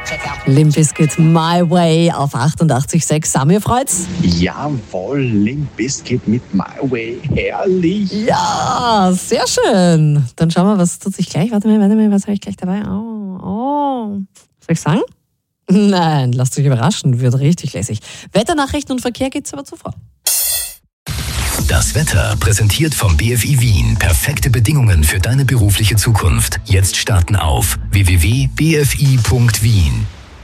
Limp Bizkit, My Way auf 88,6. Samir, freut's? Jawohl, Limp Bizkit mit My Way, herrlich. Ja, sehr schön. Dann schauen wir, was tut sich gleich. Warte mal, was habe ich gleich dabei? Oh. Soll ich sagen? Nein, lasst euch überraschen, wird richtig lässig. Wetternachrichten und Verkehr geht's aber zuvor. Das Wetter präsentiert vom BFI Wien. Perfekte Bedingungen für deine berufliche Zukunft. Jetzt starten auf www.bfi.wien.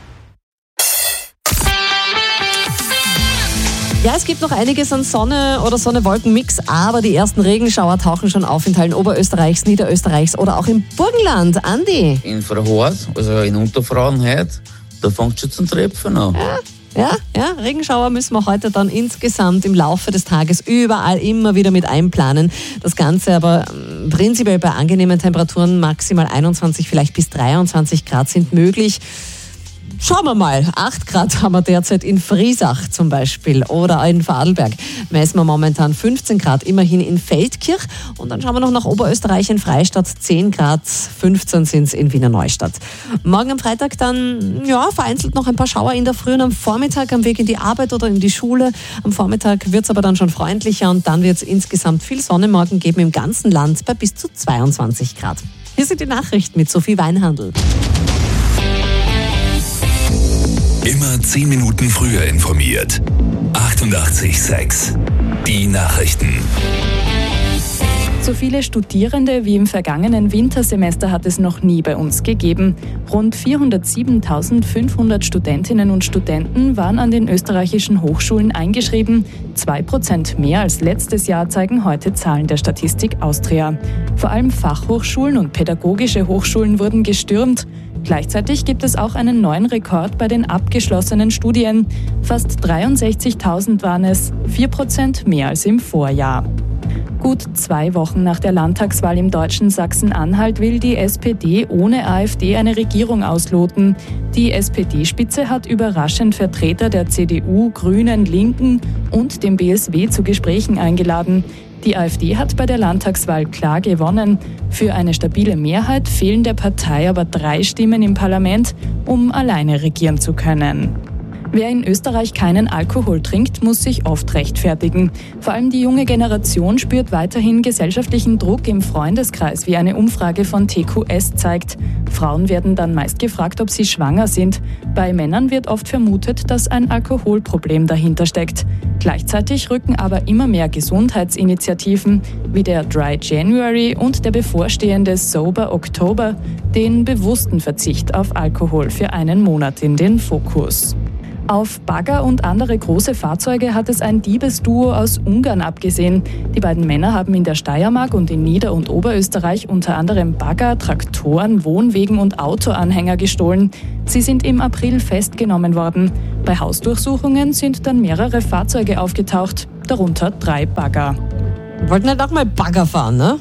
Ja, es gibt noch einiges an Sonne- oder Sonne-Wolken-Mix, aber die ersten Regenschauer tauchen schon auf in Teilen Oberösterreichs, Niederösterreichs oder auch im Burgenland. Andi? In Vorhort, also in Unterfrauen heute, da fängt schon zum Tröpfeln an. Ja, Regenschauer müssen wir heute dann insgesamt im Laufe des Tages überall immer wieder mit einplanen. Das Ganze aber prinzipiell bei angenehmen Temperaturen, maximal 21, vielleicht bis 23 Grad sind möglich. Schauen wir mal, 8 Grad haben wir derzeit in Friesach zum Beispiel oder in Vorarlberg. Messen wir momentan 15 Grad, immerhin in Feldkirch. Und dann schauen wir noch nach Oberösterreich in Freistadt, 10 Grad, 15 sind es in Wiener Neustadt. Morgen am Freitag dann, vereinzelt noch ein paar Schauer in der Früh und am Vormittag am Weg in die Arbeit oder in die Schule. Am Vormittag wird es aber dann schon freundlicher und dann wird es insgesamt viel Sonne morgen geben im ganzen Land bei bis zu 22 Grad. Hier sind die Nachrichten mit Sophie Weinhandl. Immer 10 Minuten früher informiert. 88,6. Die Nachrichten. So viele Studierende wie im vergangenen Wintersemester hat es noch nie bei uns gegeben. Rund 407.500 Studentinnen und Studenten waren an den österreichischen Hochschulen eingeschrieben. 2% mehr als letztes Jahr zeigen heute Zahlen der Statistik Austria. Vor allem Fachhochschulen und pädagogische Hochschulen wurden gestürmt. Gleichzeitig gibt es auch einen neuen Rekord bei den abgeschlossenen Studien. Fast 63.000 waren es, 4% mehr als im Vorjahr. Gut 2 Wochen nach der Landtagswahl im deutschen Sachsen-Anhalt will die SPD ohne AfD eine Regierung ausloten. Die SPD-Spitze hat überraschend Vertreter der CDU, Grünen, Linken und dem BSW zu Gesprächen eingeladen. Die AfD hat bei der Landtagswahl klar gewonnen. Für eine stabile Mehrheit fehlen der Partei aber 3 Stimmen im Parlament, um alleine regieren zu können. Wer in Österreich keinen Alkohol trinkt, muss sich oft rechtfertigen. Vor allem die junge Generation spürt weiterhin gesellschaftlichen Druck im Freundeskreis, wie eine Umfrage von TQS zeigt. Frauen werden dann meist gefragt, ob sie schwanger sind. Bei Männern wird oft vermutet, dass ein Alkoholproblem dahinter steckt. Gleichzeitig rücken aber immer mehr Gesundheitsinitiativen, wie der Dry January und der bevorstehende Sober Oktober, den bewussten Verzicht auf Alkohol für einen Monat in den Fokus. Auf Bagger und andere große Fahrzeuge hat es ein Diebesduo aus Ungarn abgesehen. Die beiden Männer haben in der Steiermark und in Nieder- und Oberösterreich unter anderem Bagger, Traktoren, Wohnwegen und Autoanhänger gestohlen. Sie sind im April festgenommen worden. Bei Hausdurchsuchungen sind dann mehrere Fahrzeuge aufgetaucht, darunter 3 Bagger. Wollten halt auch mal Bagger fahren, ne?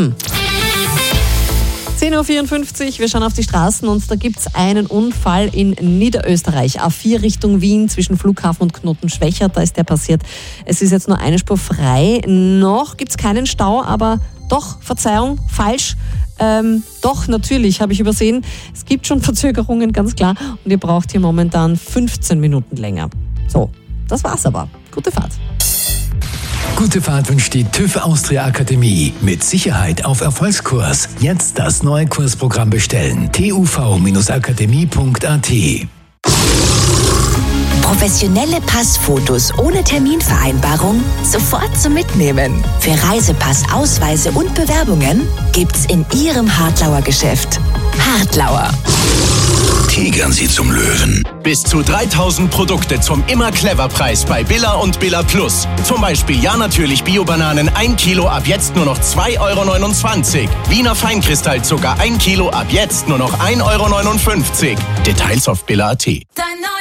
10.54 Uhr, wir schauen auf die Straßen und da gibt es einen Unfall in Niederösterreich. A4 Richtung Wien zwischen Flughafen und Knoten-Schwächert, da ist der passiert. Es ist jetzt nur eine Spur frei. Noch gibt es keinen Stau, aber doch, Verzeihung, falsch. Doch, natürlich, habe ich übersehen. Es gibt schon Verzögerungen, ganz klar. Und ihr braucht hier momentan 15 Minuten länger. So, das war's aber. Gute Fahrt. Gute Fahrt wünscht die TÜV Austria Akademie. Mit Sicherheit auf Erfolgskurs. Jetzt das neue Kursprogramm bestellen. tuv-akademie.at. Professionelle Passfotos ohne Terminvereinbarung sofort zum Mitnehmen. Für Reisepass, Ausweise und Bewerbungen gibt's in Ihrem Hartlauer Geschäft. Hartlauer. Tigern Sie zum Löwen. Bis zu 3000 Produkte zum Immer-Clever-Preis bei Billa und Billa Plus. Zum Beispiel ja natürlich Bio-Bananen 1 Kilo ab jetzt nur noch 2,29 €. Wiener Feinkristallzucker 1 Kilo ab jetzt nur noch 1,59 €. Details auf billa.at.